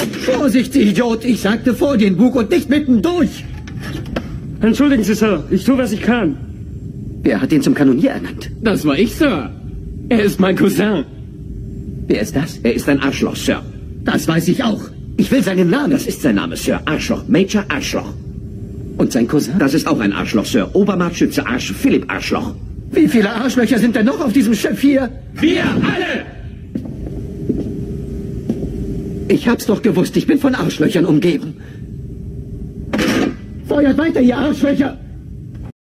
Vorsicht, Sie Idiot! Ich sagte vor den Bug und nicht mittendurch! Entschuldigen Sie, Sir. Ich tue, was ich kann. Wer hat ihn zum Kanonier ernannt? Das war ich, Sir. Er ist mein Cousin. Wer ist das? Er ist ein Arschloch, Sir. Das weiß ich auch. Ich will seinen Namen. Das ist sein Name, Sir. Arschloch. Major Arschloch. Und sein Cousin? Das ist auch ein Arschloch, Sir. Obermarktschütze Arsch. Philipp Arschloch. Wie viele Arschlöcher sind denn noch auf diesem Schiff hier? Wir alle! Ich hab's doch gewusst. Ich bin von Arschlöchern umgeben. Feuert weiter, ihr Arschlöcher!